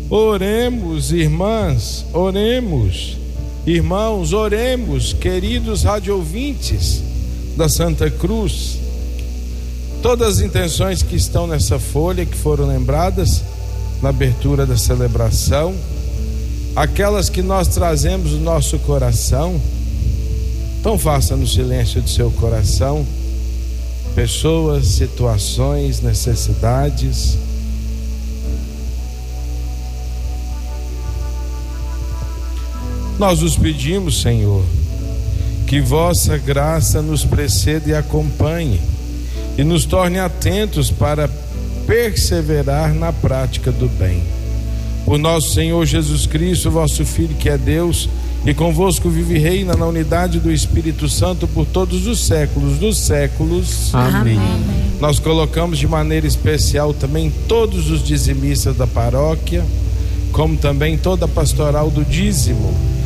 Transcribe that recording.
Oremos, irmãs, oremos, irmãos, oremos, queridos radioouvintes da Santa Cruz. Todas as intenções que estão nessa folha, que foram lembradas na abertura da celebração, aquelas que nós trazemos no nosso coração, então faça no silêncio de seu coração, pessoas, situações, necessidades. Nós os pedimos, Senhor, que vossa graça nos preceda e acompanhe e nos torne atentos para perseverar na prática do bem. Por nosso Senhor Jesus Cristo, vosso Filho, que é Deus, e convosco vive e reina na unidade do Espírito Santo por todos os séculos dos séculos. Amém. Nós colocamos de maneira especial também todos os dizimistas da paróquia, como também toda a pastoral do dízimo,